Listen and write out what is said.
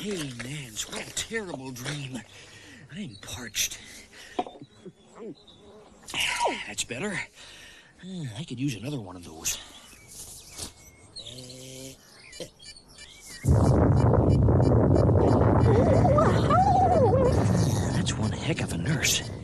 Hey, Nance, what a terrible dream. I'm parched. That's better. I could use another one of those. That's one heck of a nurse.